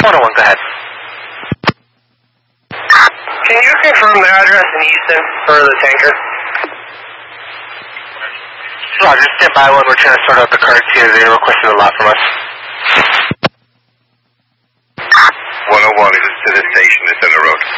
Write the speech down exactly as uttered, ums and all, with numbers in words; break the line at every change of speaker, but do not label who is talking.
one oh one, go ahead.
Can you confirm the address in Houston for the tanker?
Roger, stand by one. We're trying to sort out the cards here. They requested a lot from us.
one oh one is to the station. It's on the road.